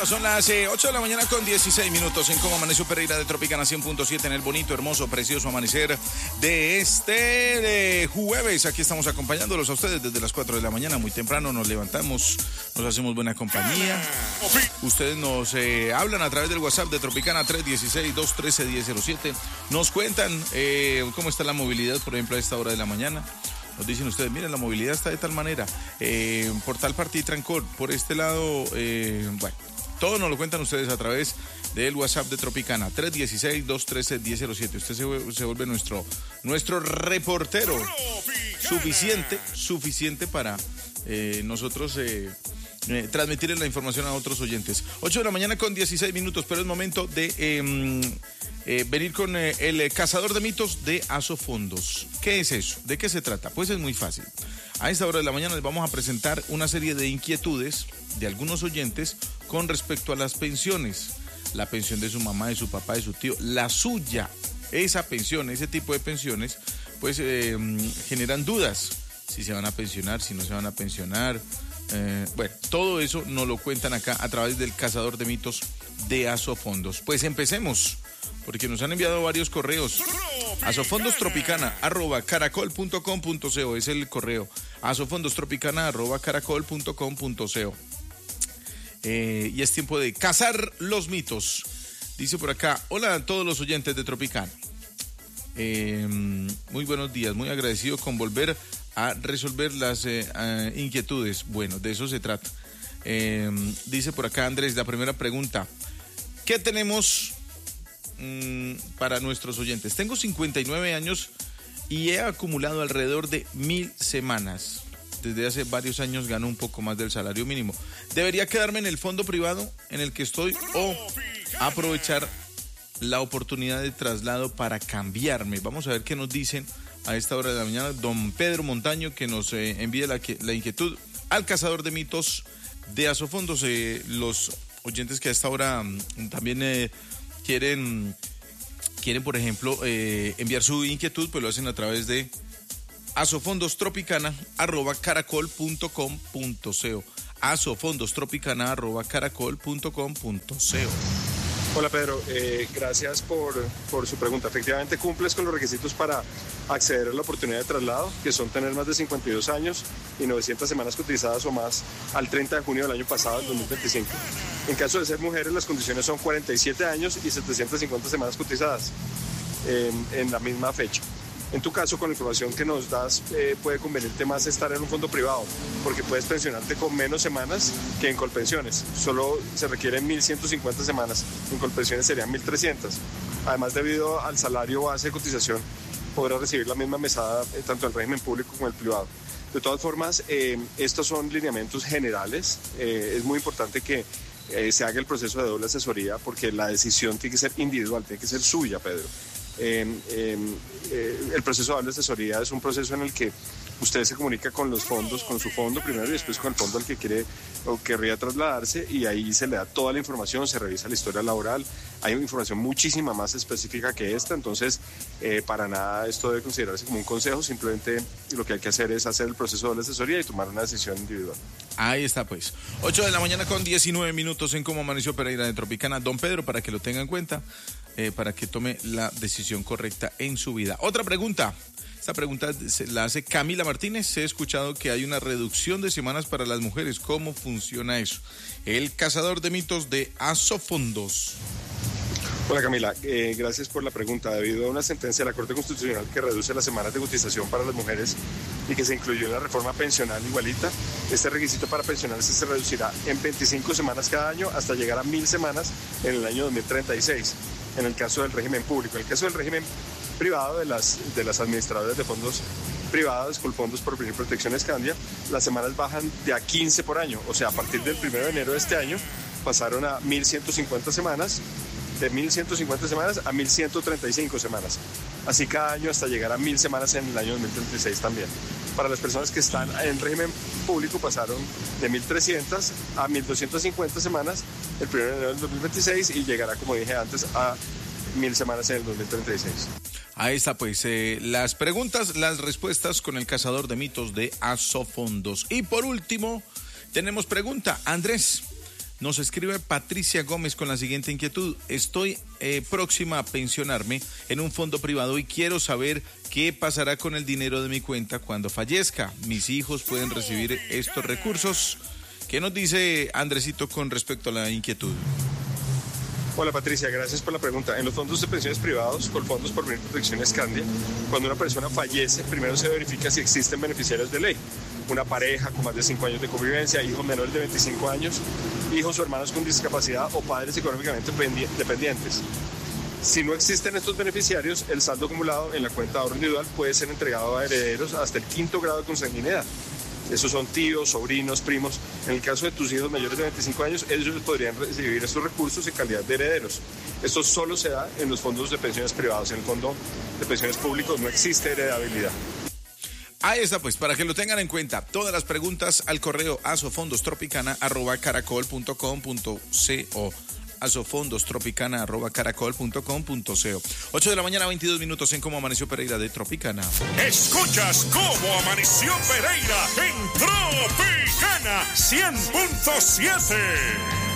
Bueno, son las 8 de la mañana con 16 minutos en Cómo Amaneció Pereira de Tropicana 100.7 en el bonito, hermoso, precioso amanecer de este jueves. Aquí estamos acompañándolos a ustedes desde las 4 de la mañana, muy temprano nos levantamos, nos hacemos buena compañía. Ustedes nos hablan a través del WhatsApp de Tropicana 316-213-1007. Nos cuentan cómo está la movilidad, por ejemplo, a esta hora de la mañana. Nos dicen ustedes, miren, la movilidad está de tal manera, por tal parte y trancón, por este lado, bueno, todo nos lo cuentan ustedes a través del WhatsApp de Tropicana, 316-213-1007. Usted se vuelve nuestro reportero suficiente para nosotros transmitirles la información a otros oyentes. 8 de la mañana con 16 minutos, pero es momento de venir con el cazador de mitos de Asofondos. ¿Qué es eso? ¿De qué se trata? Pues es muy fácil. A esta hora de la mañana les vamos a presentar una serie de inquietudes de algunos oyentes con respecto a las pensiones. La pensión de su mamá, de su papá, de su tío, la suya. Esa pensión, ese tipo de pensiones, pues generan dudas. Si se van a pensionar, si no se van a pensionar. Bueno, todo eso nos lo cuentan acá a través del cazador de mitos de Asofondos. Pues empecemos, porque nos han enviado varios correos. asofondostropicana@caracol.com.co es el correo. asofondostropicana@caracol.com.co. Y es tiempo de cazar los mitos. Dice por acá, hola a todos los oyentes de Tropicana. Muy buenos días, muy agradecido con volver a resolver las inquietudes. Bueno, de eso se trata. Dice por acá Andrés, la primera pregunta, ¿qué tenemos para nuestros oyentes? Tengo 59 años y he acumulado alrededor de 1000 semanas. Desde hace varios años gano un poco más del salario mínimo. ¿Debería quedarme en el fondo privado en el que estoy o aprovechar la oportunidad de traslado para cambiarme? Vamos a ver qué nos dicen a esta hora de la mañana don Pedro Montaño, que nos envía la inquietud al cazador de mitos de Asofondos. Los oyentes que a esta hora también quieren, por ejemplo, enviar su inquietud, pues lo hacen a través de asofondostropicana@caracol.com.co. asofondostropicana@caracol.com.co. Hola Pedro, gracias por su pregunta. Efectivamente cumples con los requisitos para acceder a la oportunidad de traslado, que son tener más de 52 años y 900 semanas cotizadas o más al 30 de junio del año pasado, del 2025. En caso de ser mujeres, las condiciones son 47 años y 750 semanas cotizadas en la misma fecha. En tu caso, con la información que nos das, puede convenirte más estar en un fondo privado, porque puedes pensionarte con menos semanas que en Colpensiones. Solo se requieren 1150 semanas, en Colpensiones serían 1300. Además, debido al salario base de cotización, podrás recibir la misma mesada tanto en el régimen público como en el privado. De todas formas, estos son lineamientos generales. Es muy importante que se haga el proceso de doble asesoría, porque la decisión tiene que ser individual, tiene que ser suya, Pedro. El proceso de doble asesoría es un proceso en el que usted se comunica con los fondos, con su fondo primero y después con el fondo al que quiere o querría trasladarse, y ahí se le da toda la información, se revisa la historia laboral. Hay información muchísima más específica que esta, entonces para nada esto debe considerarse como un consejo, simplemente lo que hay que hacer es hacer el proceso de doble asesoría y tomar una decisión individual. Ahí está pues, 8 de la mañana con 19 minutos en Cómo Amaneció Pereira de Tropicana. Don Pedro, para que lo tenga en cuenta, para que tome la decisión correcta en su vida. Otra pregunta. Esta pregunta la hace Camila Martínez. He escuchado que hay una reducción de semanas para las mujeres. ¿Cómo funciona eso? El cazador de mitos de Asofondos. Hola Camila, gracias por la pregunta. Debido a una sentencia de la Corte Constitucional que reduce las semanas de cotización para las mujeres y que se incluyó en la reforma pensional igualita, este requisito para pensionarse se reducirá en 25 semanas cada año hasta llegar a 1000 semanas en el año 2036, en el caso del régimen público. En el caso del régimen privado de las administradoras de fondos privados, Colfondos por Protección Escandia, las semanas bajan de a 15 por año. O sea, a partir del 1 de enero de este año pasaron a 1150 semanas, de 1150 semanas a 1135 semanas. Así cada año hasta llegar a 1000 semanas en el año 2036 también. Para las personas que están en régimen público pasaron de 1300 a 1250 semanas el 1 de enero del 2026 y llegará, como dije antes, a 1000 semanas en el 2036. Ahí está pues las preguntas, las respuestas con el cazador de mitos de Asofondos. Y por último, tenemos pregunta. Andrés Nos escribe Patricia Gómez con la siguiente inquietud. Estoy próxima a pensionarme en un fondo privado y quiero saber qué pasará con el dinero de mi cuenta cuando fallezca. ¿Mis hijos pueden recibir estos recursos? ¿Qué nos dice Andresito con respecto a la inquietud? Hola Patricia, gracias por la pregunta. En los fondos de pensiones privados, Colfondos, Porvenir, Protección, Escandia, cuando una persona fallece, primero se verifica si existen beneficiarios de ley. Una pareja con más de 5 años de convivencia, hijos menores de 25 años, hijos o hermanos con discapacidad o padres económicamente dependientes. Si no existen estos beneficiarios, el saldo acumulado en la cuenta de ahorro individual puede ser entregado a herederos hasta el 5º grado de consanguinidad. Esos son tíos, sobrinos, primos. En el caso de tus hijos mayores de 25 años, ellos podrían recibir estos recursos en calidad de herederos. Esto solo se da en los fondos de pensiones privados. En el fondo de pensiones públicos no existe heredabilidad. Ahí está, pues, para que lo tengan en cuenta. Todas las preguntas al correo asofondostropicana@caracol.com.co. asofondostropicana@caracol.com.co. 8 de la mañana, 22 minutos en Cómo Amaneció Pereira de Tropicana. Escuchas Cómo Amaneció Pereira en Tropicana 100.7.